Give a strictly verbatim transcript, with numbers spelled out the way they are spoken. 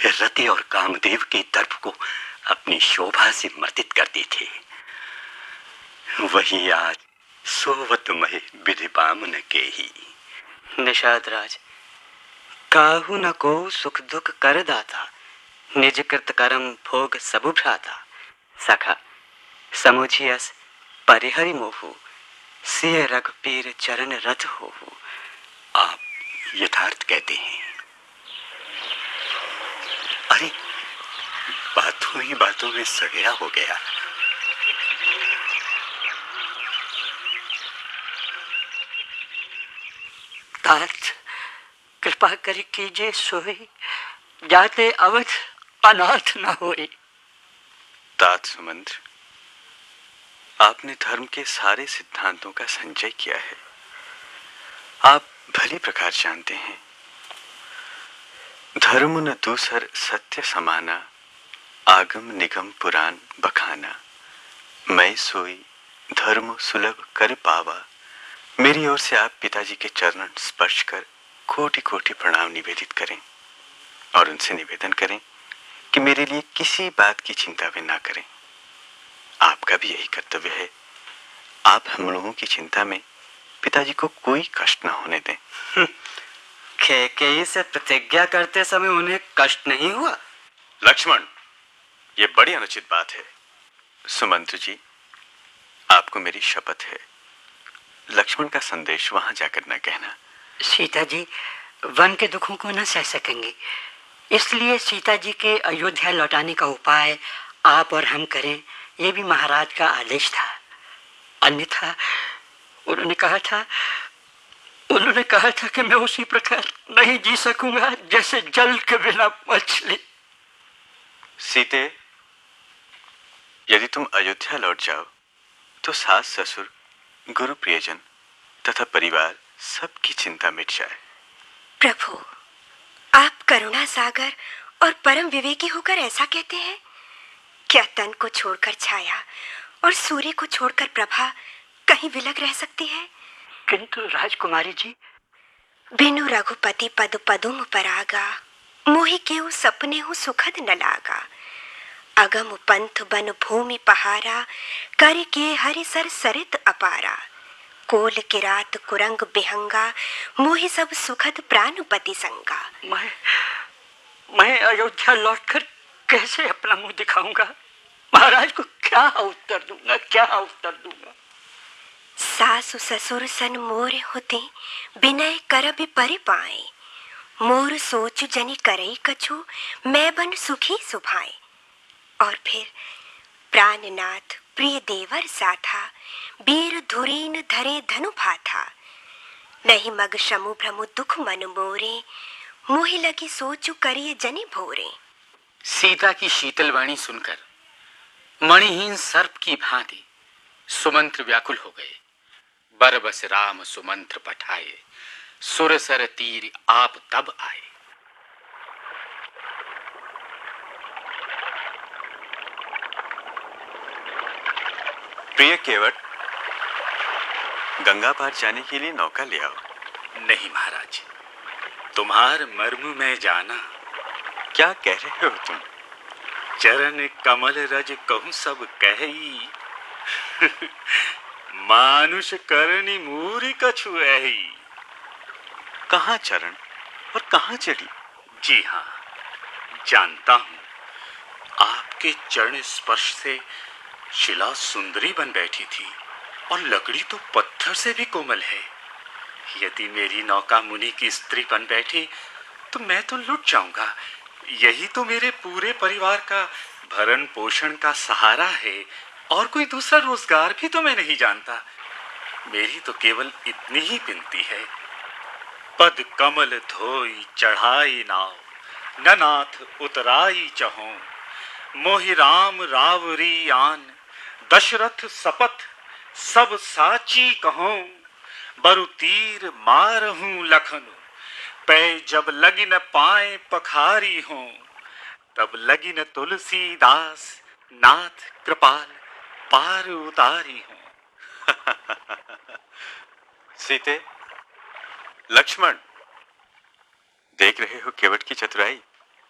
रति और कामदेव के दर्प को अपनी शोभा से मर्दित करते थे, वही आज सोवतमय विधि बामन के ही। निषाद राज, काहू न को सुख दुख कर दाता, निज कृत कर्म भोग सबु भ्राता। सखा समुझियस परिहरि मोहु, सिय रघुपीर चरण रथ होहु। आप यथार्थ कहते हैं। अरे, बातों ही बातों में सगया हो गया। तात कृपा कर कीजिए सोई, जाते अवध अनाथ न होई। तात सुमंत्र, आपने धर्म के सारे सिद्धांतों का संचय किया है। आप भली प्रकार जानते हैं, धर्म न दूसर सत्य समाना, आगम निगम पुराण बखाना। मैं सोई धर्म सुलभ कर पावा। मेरी ओर से आप पिताजी के चरण स्पर्श कर कोटि कोटि प्रणाम निवेदित करें और उनसे निवेदन करें कि मेरे लिए किसी बात की चिंता वे ना करें। आपका भी यही कर्तव्य है। आप हम लोगों की चिंता में पिताजी को कोई कष्ट न होने दें। कैकेयी से प्रतिज्ञा करते समय उन्हें कष्ट नहीं हुआ? लक्ष्मण, ये बड़ी अनुचित बात है। सुमंत्र जी, आपको मेरी शपथ है, लक्ष्मण का संदेश वहां जाकर न कहना। सीता जी वन के दुखों को न सह सकेंगे, इसलिए सीता जी के अयोध्या लौटाने का उपाय आप और हम करें, ये भी महाराज का आदेश था। अन्यथा उन्होंने कहा था उन्होंने कहा था कि मैं उसी प्रकार नहीं जी सकूंगा जैसे जल के बिना मछली। सीते, यदि तुम अयोध्या लौट जाओ तो सास ससुर, गुरु प्रियजन तथा परिवार सबकी चिंता मिट जाए। प्रभु, आप करुणा सागर और परम विवेकी होकर ऐसा कहते हैं? क्या तन को छोड़कर छाया और सूर्य को छोड़कर प्रभा कहीं विलग रह सकती है? किंतु राजकुमारी जी, बिनु रघुपति पद पदुम परागा, मोहि केउ सपने हूँ सुखद न लागा। अगम पंथ बन भूमि पहारा, कर के हरि सर सरित अपारा। कोल किरात कुरंग बिहंगा, मोहि सब सुखद प्राणपति संगा। मैं मैं अयोध्या लौटकर कैसे अपना मुंह दिखाऊंगा? महाराज को क्या उत्तर दूंगा, क्या उत्तर दूंगा? सासु ससुर सन मोर होते, बिनय करबि परि पाए। मोर सोच जनि करई कछु, मैं बन सुखी सुभाए। और फिर प्राणनाथ प्रिय देवर साथा, वीर धुरीन धरे धनु भाथा। नहीं मग शमु भ्रमु दुख मन मोरे, मोहि लगी सोचु करिए जनि भोरे। सीता की शीतल वाणी सुनकर मणिहीन सर्प की भांति सुमंत्र व्याकुल हो गए। बरबस राम सुमंत्र पठाए, सुरसर तीर आप तब आए। प्रिय केवट, गंगा पार जाने के लिए नौका ले आओ। नहीं महाराज, तुम्हार मर्म में जाना। क्या कह रहे हो तुम? चरण कमल रज कहूं सब कही, मानुष करनी मूरी कछु एही। कहाँ चरण और कहाँ चढ़ी? जी हाँ, जानता हूं। आपके चरण स्पर्श से शिला सुंदरी बन बैठी थी और लकड़ी तो पत्थर से भी कोमल है। यदि मेरी नौका मुनि की स्त्री बन बैठी तो मैं तो लुट जाऊंगा। यही तो मेरे पूरे परिवार का भरण पोषण का सहारा है, और कोई दूसरा रोजगार भी तो मैं नहीं जानता। मेरी तो केवल इतनी ही विनती है, पद कमल धोई चढ़ाई नाव, ननाथ उतराई चहों। मोहि राम रावरी आन, दशरथ सपथ सब साची कहों। बरु तीर मारहूं लखनु, पै जब लगी न पाए पखारी हों। तब लगी न तुलसीदास, नाथ कृपाल पार उतारी हों। सीते, लक्ष्मण, देख रहे हो केवट की चतुराई?